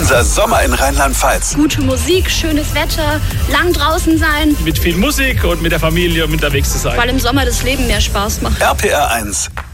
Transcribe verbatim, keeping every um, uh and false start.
Unser Sommer in Rheinland-Pfalz. Gute Musik, schönes Wetter, lang draußen sein. Mit viel Musik und mit der Familie unterwegs zu sein. Weil im Sommer das Leben mehr Spaß macht. R P R eins.